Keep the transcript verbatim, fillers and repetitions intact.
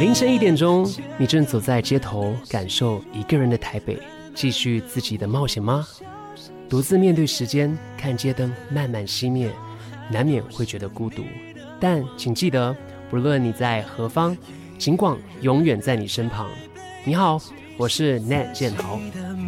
凌晨一点钟，你正走在街头，感受一个人的台北，继续自己的冒险吗？独自面对时间，看街灯慢慢熄灭，难免会觉得孤独。但请记得，不论你在何方，景广永远在你身旁。你好，我是 Nat 建豪。